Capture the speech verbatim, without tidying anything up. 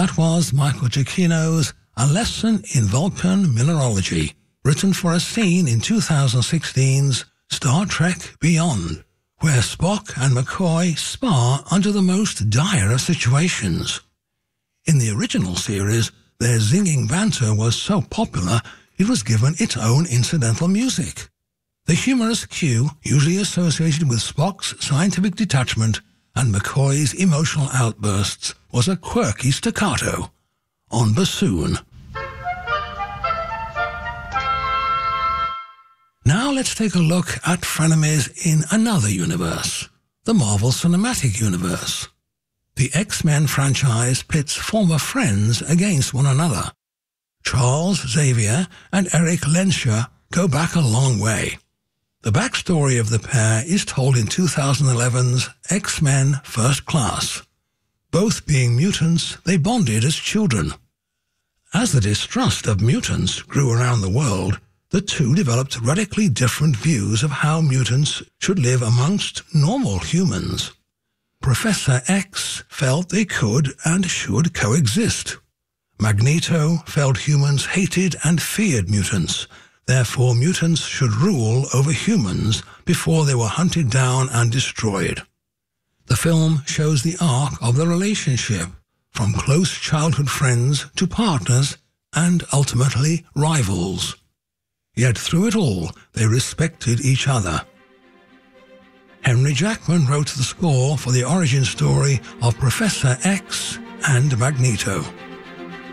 That was Michael Giacchino's A Lesson in Vulcan Mineralogy, written for a scene in two thousand sixteen's Star Trek Beyond, where Spock and McCoy spar under the most dire of situations. In the original series, their zinging banter was so popular it was given its own incidental music. The humorous cue, usually associated with Spock's scientific detachment and McCoy's emotional outbursts, was a quirky staccato on bassoon. Now let's take a look at frenemies in another universe, the Marvel Cinematic Universe. The X-Men franchise pits former friends against one another. Charles Xavier and Eric Lenscher go back a long way. The backstory of the pair is told in two thousand eleven's X-Men First Class. Both being mutants, they bonded as children. As the distrust of mutants grew around the world, the two developed radically different views of how mutants should live amongst normal humans. Professor X felt they could and should coexist. Magneto felt humans hated and feared mutants. Therefore, mutants should rule over humans before they were hunted down and destroyed. The film shows the arc of the relationship, from close childhood friends to partners and ultimately rivals. Yet through it all, they respected each other. Henry Jackman wrote the score for the origin story of Professor X and Magneto.